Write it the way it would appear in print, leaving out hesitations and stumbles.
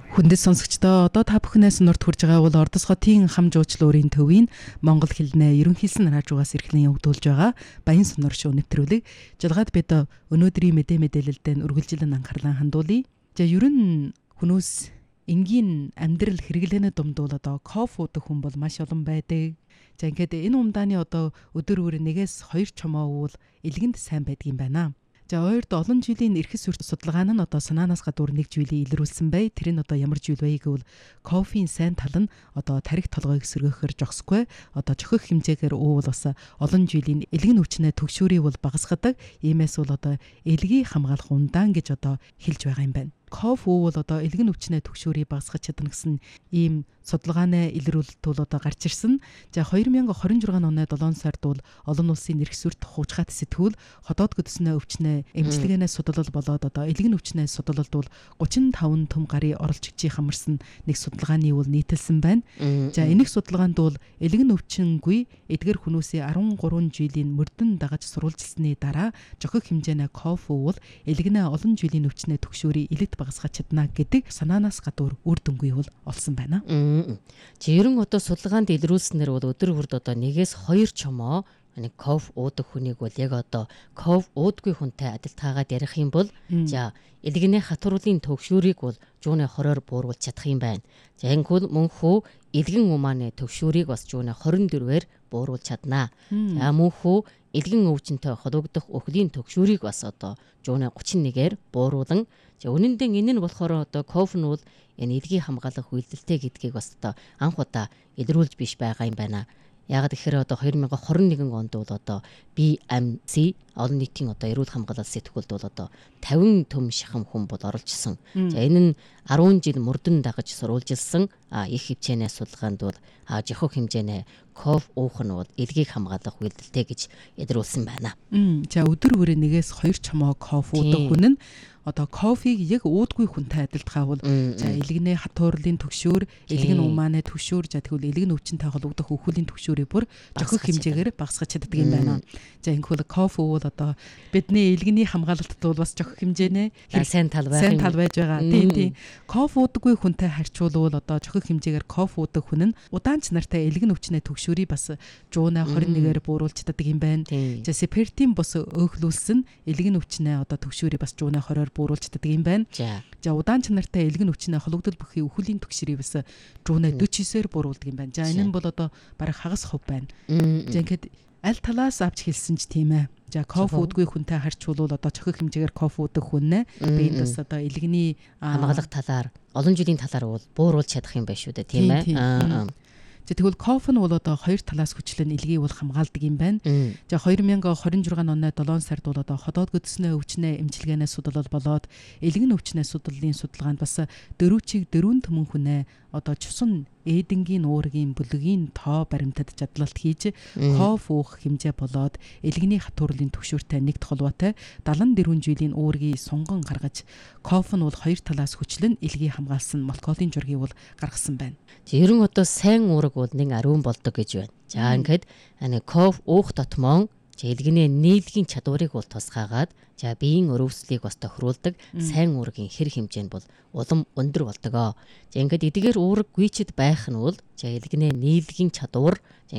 Хүндэт сонсогчдоо одоо та бүхнээс нурд хүрж байгаа бол Ордос хотын хам жуучлуурын төвийн Монгол хэлнээ ерөнхийлсэн радиогоос эрхлэн явагдуулж байгаа Баян сонор шоу нэвтрүүлэг. Жалгаад бид өнөөдрийн мэдээлэлдээ үргэлжлэн анхаарлаа хандуулъя. За ер нь хүнөөс энгийн амьдрал хэрэглэнэ думдуул одоо кофе уудаг хүн бол маш олон байдаг. За ингээд энэ умдааны одоо өдөр бүр нэгээс 2 чомоо уул илгэнд сайн байдгийн байна. За ойрд олон жилийн эрхэс сүрт судалгаа нь одоо санаанаас гадуур нэг зүйлийг илрүүлсэн бай. Тэр нь одоо ямар зүйл вэ гэвэл кофеийн сайн тал нь одоо тарих толгойг сөргөхөр жогсохгүй. Одоо жохих хэмжээгээр уувал бас олон жилийн элгэн өвчнөө төгшүүрийг бол багасгадаг. Иймээс бол одоо элгийг хамгаалах ундаан гэж одоо хэлж байгаа юм байна. Кофе уувал одоо элгэн өвчнөө төгшүүрийг багасгах чадна гэсэн ийм судалгааны илрүүлэлт бол одоо гарч ирсэн. За 2026 оны 7 сард бол олон улсын эрх сүрт хуучгаад сэтгүүл хотоод göдснөө өвчнөө эмчилгээнээс судлал болоод одоо элгэн өвчнөөс судлалд бол 35 төм гарын оролцогчийг хамарсан нэг судалгааны үйл нийтэлсэн байна. За энэх судалгаанд бол элгэн өвчнгүй эдгэр хүмүүсийн 13 жилийн мөрдөн дагаж сурвалжилсны дараа жохих хэмжээний кофе уул элгэнэ олон жилийн өвчнөө төгшүүрийг илэт багасгах чадна гэдэг санаанаас гадуур үр дүнгүй бол олсон байна. Жирэн одоо судалгаанд илрүүлснээр бол өдөр бүрд одоо 1-2 чомоо нэг кофе уудаг хүнийг бол яг одоо кофе уудаггүй хүнтэй адилтгаагаад ярих юм бол за элгэний хатварлын төгшүүрийг бол жууны хороор бууруулж чадах юм байна. За ингэвэл мөнхөө элгэн умааны төгшүүрийг бас жууны 24-ээр бууруулж чаднаа. За мөнхөө элгэн өвчнөд холбогдох өхлийн төгшүүрийг бас одоо жууны 31-ээр бууруулан за үнэндээ энэ нь болохоор одоо кофе нь бол энэ элгийг хамгаалах үйлдэлтэй гэдгийг бас одоо анх удаа илрүүлж биш байгаа юм байна. Яг тэгэхээр одоо 2021 онд бол одоо BMC олон нийтийн одоо эрүүл хамгаалал сэтгүүлд бол одоо 50 төм шахам хүн бол оролцсон. За энэ нь 10 жил мөрдөн дагаж сурвалжилсан их хэмжээний судалгаанд бол жохих хэмжээний кофе уух нь бол элгийг хамгаалах үйлдэлтэй гэж илрүүлсэн байна. За өдөр бүрээ 1-2 чомоо кофе уудаг хүн нь одоо кофег яг уудгүй хүнтэй адилтгаавал за элгэнэ хатуурлын төгшүүр, элгэн умааны төгшүүр, за тэгвэл элгэн өвчнөд холбогдох өхөлийн төгшүүрийг бүр жохих хэмжээгээр багасгах чаддаг юм байна. За ингэвэл кофе уул одоо бидний элгэний хамгаалалтад бол бас жохих хэмжээний сайн тал байж байгаа. Тийм. Кофе уудаггүй хүнтэй харьцуулбал одоо жохих хэмжээгээр кофе уудаг хүн нь удаанч нартай элгэн өвчнөд төгшүүрийг бас жууна 21-ээр бууруулж чаддаг юм байна. За спиртийн бус өөхлүүлсэн элгэн өвчнөө одоо төгшүүрийг бас жууна 20-оор бууруулж чаддаг юм байна. За удаан чанартай элгэн өвчнөө холбогдол бүхий өхөлийн төгшөрийг бас жууна 49-ээр бууруулдаг юм байна. За энэ нь бол одоо бараг хагас хувь байна. За ингээд аль талаас авч хэлсэн ч тийм ээ. За кофе уудгүй хүнтэй харьцуулбал одоо жохих хэмжээгээр кофе уудаг хүн биед бас одоо элгэний хамгаалах талаар олон жилийн талаар бол бууруулж чадах юм байна шүү дээ, тийм ээ. За тэгвэл кофе нь бол одоо 2 талаас хүчлэн элгийг бол хамгаалдаг юм байна. За 2026 оны 7 сард бол одоо ходоод göдснөө өвчнөө эмчилгээнээс судлал болоод элгэн өвчнөө судлалын судалгаанд бас дөрвчиг 4 төмөн хүнээ одоо чусан эдэнгийн уургийн бүлгийн тоо баримтад задлалт хийж кофе уух хэмжээ болоод элгэний хатуурлын төгшүүртэй нэгд холбоотой 74 жилийн уургийн сунган гаргаж кофе нь бол 2 талаас хүчлэн элгийг хамгаалсан молекулын жургийг бол гаргасан байна. Жирэн одоо сайн уураг бол нэг ариун болдог гэж байна. За ингээд кофе уух дотмон элгэний нийлгийн чадварыг бол тусгаагаад за биеийн өрөвслийг бас тохируулдаг сайн уургийн хэр хэмжээ нь бол улам өндөр болдог. За ингээд эдгээр уураг гүйчэд байх нь бол за элгэний нийлгийн чадвар